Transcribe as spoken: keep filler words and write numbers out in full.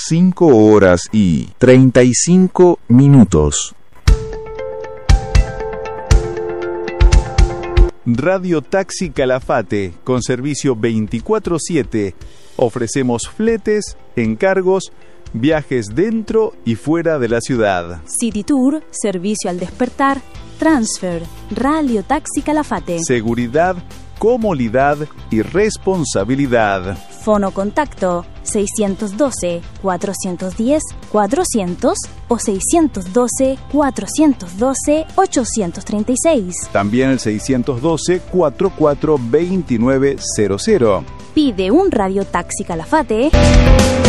cinco horas y treinta y cinco minutos. Radio Taxi Calafate, con servicio veinticuatro siete. Ofrecemos fletes, encargos, viajes dentro y fuera de la ciudad. City Tour, servicio al despertar, transfer, Radio Taxi Calafate. Seguridad, comodidad y responsabilidad. Fono contacto seiscientos doce, cuatrocientos diez, cuatrocientos o seiscientos doce, cuatrocientos doce, ochocientos treinta y seis. También el seiscientos doce, cuarenta y cuatro, veintinueve cero cero. Pide un Radio Taxi Calafate